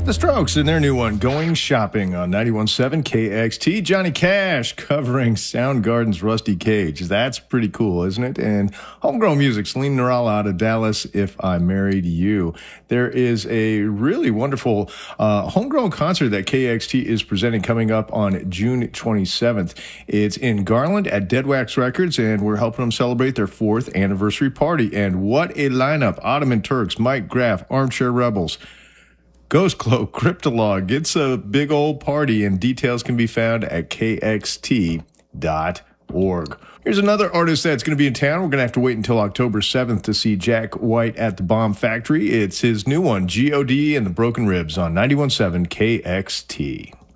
The Strokes and their new one, Going Shopping on 91.7 KXT. Johnny Cash covering Soundgarden's Rusty Cage. That's pretty cool, isn't it? And homegrown music, Celine Nurala out of Dallas, If I Married You. There is a really wonderful homegrown concert that KXT is presenting coming up on June 27th. It's in Garland at Dead Wax Records, and we're helping them celebrate their 4th anniversary party. And what a lineup. Ottoman Turks, Mike Graff, Armchair Rebels, Ghost Cloak, Cryptolog. It's a big old party, and details can be found at kxt.org. Here's another artist that's going to be in town. We're going to have to wait until October 7th to see Jack White at the Bomb Factory. It's his new one, G.O.D. and the Broken Ribs on 91.7 KXT.